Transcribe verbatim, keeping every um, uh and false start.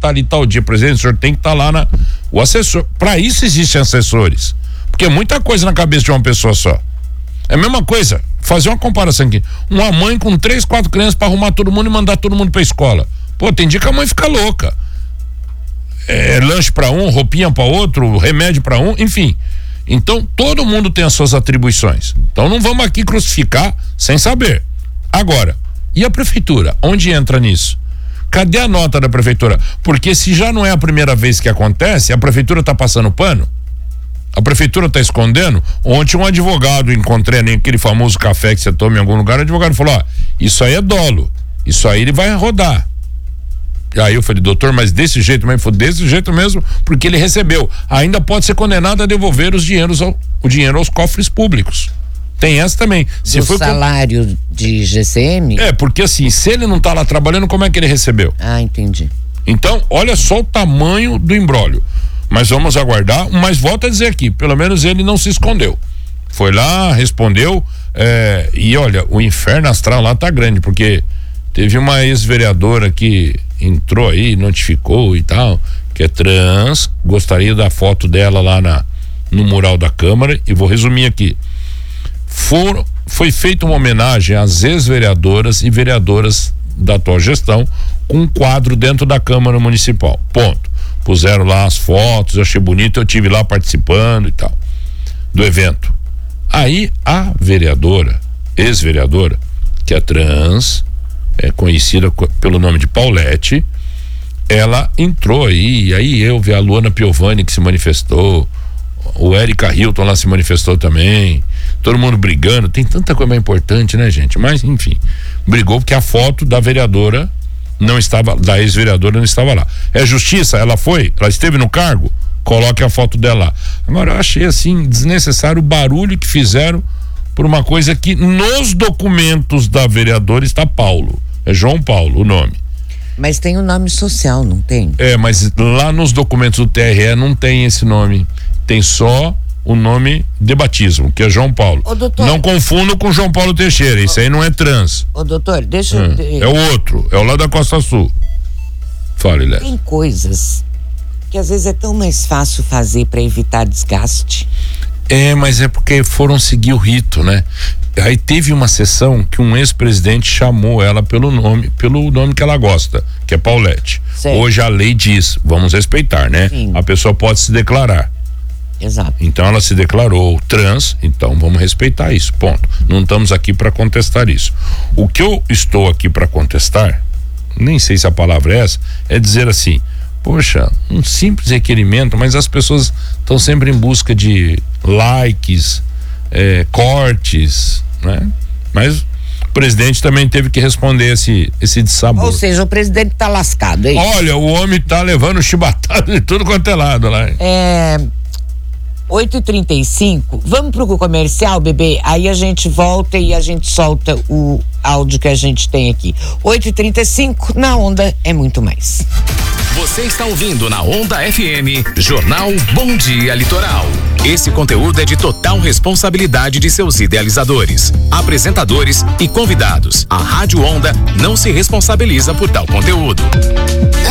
estar ali tal dia, presidente, o senhor tem que estar lá na, o assessor, para isso existem assessores, porque é muita coisa na cabeça de uma pessoa só. É a mesma coisa, fazer uma comparação aqui, uma mãe com três, quatro crianças para arrumar todo mundo e mandar todo mundo pra escola. Pô, tem dia que a mãe fica louca. É, lanche para um, roupinha para outro, remédio para um, enfim. Então, todo mundo tem as suas atribuições. Então, não vamos aqui crucificar sem saber. Agora, e a prefeitura? Onde entra nisso? Cadê a nota da prefeitura? Porque se já não é a primeira vez que acontece, a prefeitura tá passando pano? A prefeitura tá escondendo? Ontem um advogado, encontrei nem aquele famoso café que você toma em algum lugar, o advogado falou, ó, isso aí é dolo, isso aí ele vai rodar. E aí eu falei, doutor, mas desse jeito mesmo? Foi desse jeito mesmo, porque ele recebeu. Ainda pode ser condenado a devolver os dinheiros ao, o dinheiro aos cofres públicos. Tem essa também. Se Do foi salário por... de G C M? É, porque assim, se ele não tá lá trabalhando, como é que ele recebeu? Ah, entendi. Então, olha só o tamanho do imbróglio. Mas vamos aguardar, mas volto a dizer aqui, pelo menos ele não se escondeu. Foi lá, respondeu, é, e olha, o inferno astral lá tá grande, porque teve uma ex-vereadora que entrou aí, notificou e tal, que é trans, gostaria da foto dela lá na, no mural da Câmara, e vou resumir aqui. For, foi feita uma homenagem às ex-vereadoras e vereadoras da atual gestão com um quadro dentro da Câmara Municipal, ponto. Puseram lá as fotos, eu achei bonito, eu tive lá participando e tal, do evento. Aí a vereadora, ex-vereadora, que é trans, é conhecida pelo nome de Paulette, ela entrou aí, e aí eu vi a Luana Piovani que se manifestou, o Érica Hilton lá se manifestou também, todo mundo brigando, tem tanta coisa mais importante, né, gente? Mas, enfim, brigou porque a foto da vereadora não estava, da ex-vereadora não estava lá. É justiça? Ela foi? Ela esteve no cargo? Coloque a foto dela lá. Agora, eu achei assim, desnecessário o barulho que fizeram por uma coisa que nos documentos da vereadora está Paulo. É João Paulo o nome. Mas tem o nome social, não tem? É, mas lá nos documentos do T R E não tem esse nome. Tem só o nome de batismo, que é João Paulo. Ô, doutor, não confundo com João Paulo Teixeira, isso aí não é trans. Ô, doutor, deixa hum, eu... É o outro, é o lá da Costa Sul. Fale, Léo. Tem coisas que às vezes é tão mais fácil fazer para evitar desgaste. É, mas é porque foram seguir o rito, né? Aí teve uma sessão que um ex-presidente chamou ela pelo nome, pelo nome que ela gosta, que é Paulette. Certo. Hoje a lei diz, vamos respeitar, né? Sim. A pessoa pode se declarar. Exato. Então ela se declarou trans, então vamos respeitar isso, ponto. Não estamos aqui para contestar isso. O que eu estou aqui para contestar, nem sei se a palavra é essa, é dizer assim, poxa, um simples requerimento, mas as pessoas estão sempre em busca de likes, é, cortes, né? Mas o presidente também teve que responder esse, esse dissabor. Ou seja, o presidente tá lascado, hein? Olha, o homem tá levando chibatada de tudo quanto é lado lá. É... oito e trinta e cinco, vamos pro comercial, bebê? Aí a gente volta e a gente solta o áudio que a gente tem aqui. oito e trinta e cinco, na Onda é muito mais. Você está ouvindo na Onda F M, Jornal Bom Dia Litoral. Esse conteúdo é de total responsabilidade de seus idealizadores, apresentadores e convidados. A Rádio Onda não se responsabiliza por tal conteúdo.